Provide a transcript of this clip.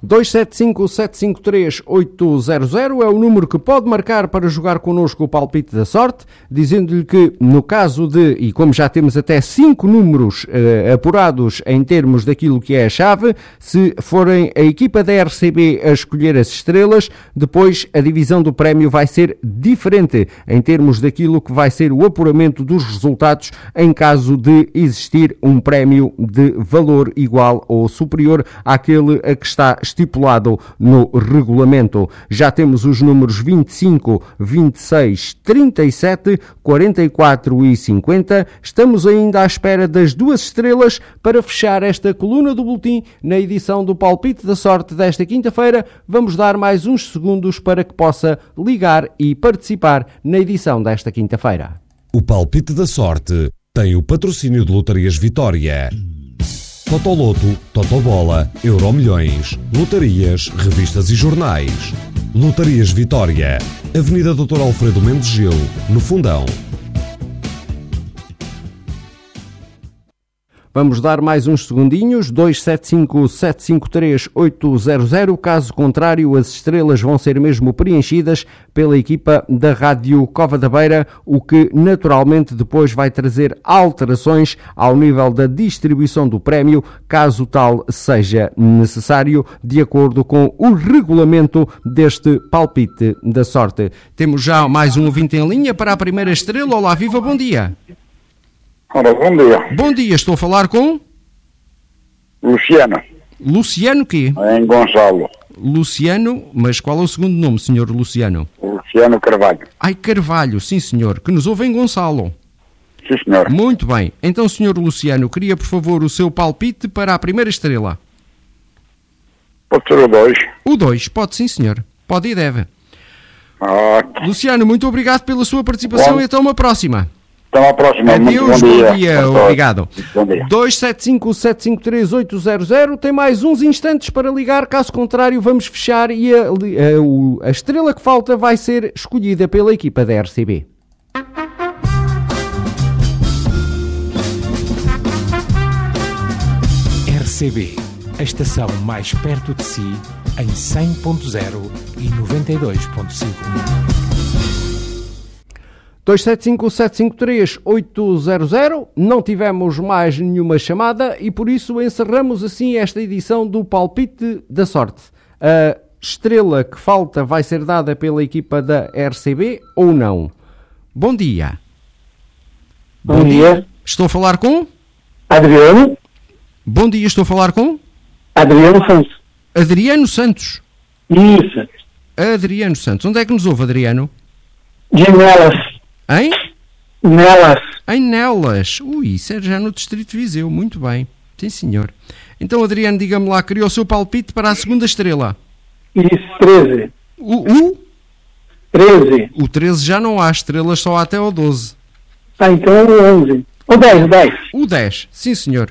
275-753-800 é o número que pode marcar para jogar connosco o palpite da sorte, dizendo-lhe que no caso de, e como já temos até 5 números apurados em termos daquilo que é a chave, se forem a equipa da RCB a escolher as estrelas, depois a divisão do prémio vai ser diferente em termos daquilo que vai ser o apuramento dos resultados em caso de existir um prémio de valor igual ou superior àquele a que está estipulado no regulamento. Já temos os números 25, 26, 37, 44 e 50. Estamos ainda à espera das 2 estrelas para fechar esta coluna do boletim na edição do Palpite da Sorte desta quinta-feira. Vamos dar mais uns segundos para que possa ligar e participar na edição desta quinta-feira. O Palpite da Sorte tem o patrocínio de Lotarias Vitória. Totoloto, Totobola, Euromilhões, lotarias, revistas e jornais. Lotarias Vitória, Avenida Dr. Alfredo Mendes Gil, no Fundão. Vamos dar mais uns segundinhos, 275-753-800, caso contrário as estrelas vão ser mesmo preenchidas pela equipa da Rádio Cova da Beira, o que naturalmente depois vai trazer alterações ao nível da distribuição do prémio, caso tal seja necessário, de acordo com o regulamento deste palpite da sorte. Temos já mais um ouvinte em linha para a primeira estrela. Olá, viva, bom dia. Ora, bom dia. Bom dia, estou a falar com... Luciano. Luciano quê? Em Gonçalo. Luciano, mas qual é o segundo nome, senhor Luciano? Luciano Carvalho. Ai, Carvalho, sim senhor, que nos ouve em Gonçalo. Sim, senhor. Muito bem. Então, senhor Luciano, queria por favor o seu palpite para a primeira estrela. Pode ser o 2. O 2, pode sim senhor. Pode e deve. Luciano, muito obrigado pela sua participação e até uma próxima. Até à próxima. Adeus, bom dia. Obrigado. Bom dia. 275-753-800. Tem mais uns instantes para ligar, caso contrário vamos fechar e a estrela que falta vai ser escolhida pela equipa da RCB. RCB, a estação mais perto de si, em 100.0 e 92.5. 275-753-800. Não tivemos mais nenhuma chamada e por isso encerramos assim esta edição do Palpite da Sorte. A estrela que falta vai ser dada pela equipa da RCB ou não? Bom dia. Bom dia. Estou a falar com? Adriano. Bom dia, estou a falar com? Adriano Santos. Adriano Santos. Isso. Adriano Santos. Onde é que nos ouve, Adriano? De Nelas. Em? Nelas. Em Nelas. Ui, isso é já no Distrito de Viseu. Muito bem. Sim, senhor. Então, Adriano, diga-me lá, criou o seu palpite para a segunda estrela. Isso, 13. O 13. O 13 já não há estrelas, só há até o 12. Então o 11. O 10, o 10. O 10, sim, senhor.